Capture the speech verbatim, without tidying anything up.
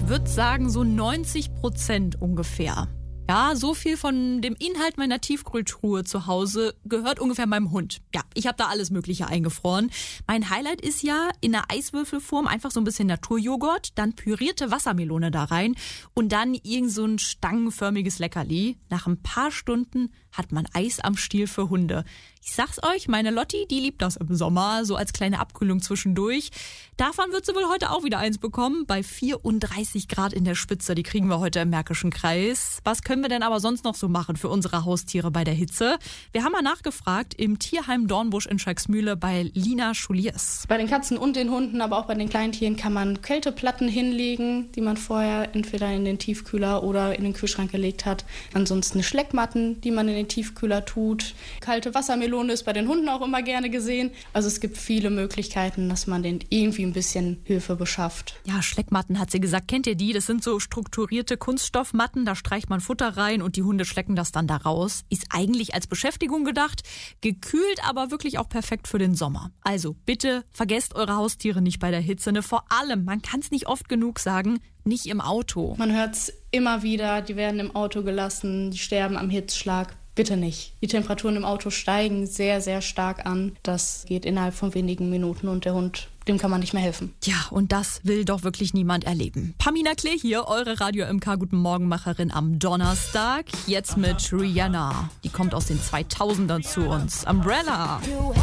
würde sagen so neunzig Prozent ungefähr. Ja, so viel von dem Inhalt meiner Tiefkühltruhe zu Hause gehört ungefähr meinem Hund. Ja, ich habe da alles Mögliche eingefroren. Mein Highlight ist ja in einer Eiswürfelform einfach so ein bisschen Naturjoghurt, dann pürierte Wassermelone da rein und dann irgend so ein stangenförmiges Leckerli. Nach ein paar Stunden hat man Eis am Stiel für Hunde. Ich sag's euch, meine Lotti, die liebt das im Sommer, so als kleine Abkühlung zwischendurch. Davon wird sie wohl heute auch wieder eins bekommen, bei vierunddreißig Grad in der Spitze. Die kriegen wir heute im Märkischen Kreis. Was können wir denn aber sonst noch so machen für unsere Haustiere bei der Hitze? Wir haben mal nachgefragt im Tierheim Dornbusch in Schalksmühle bei Lina Schuliers. Bei den Katzen und den Hunden, aber auch bei den Kleintieren kann man Kälteplatten hinlegen, die man vorher entweder in den Tiefkühler oder in den Kühlschrank gelegt hat. Ansonsten Schleckmatten, die man in den Tiefkühler tut. Kalte Wassermelone ist bei den Hunden auch immer gerne gesehen. Also es gibt viele Möglichkeiten, dass man denen irgendwie ein bisschen Hilfe beschafft. Ja, Schleckmatten hat sie gesagt. Kennt ihr die? Das sind so strukturierte Kunststoffmatten. Da streicht man Futter rein und die Hunde schlecken das dann da raus. Ist eigentlich als Beschäftigung gedacht, gekühlt, aber wirklich auch perfekt für den Sommer. Also bitte vergesst eure Haustiere nicht bei der Hitze. Ne? Vor allem, man kann es nicht oft genug sagen, nicht im Auto. Man hört es immer wieder, die werden im Auto gelassen, die sterben am Hitzschlag. Bitte nicht. Die Temperaturen im Auto steigen sehr, sehr stark an. Das geht innerhalb von wenigen Minuten und der Hund, dem kann man nicht mehr helfen. Ja, und das will doch wirklich niemand erleben. Pamina Klee hier, eure Radio M K Guten Morgenmacherin am Donnerstag. Jetzt mit Rihanna. Die kommt aus den zweitausendern zu uns. Umbrella.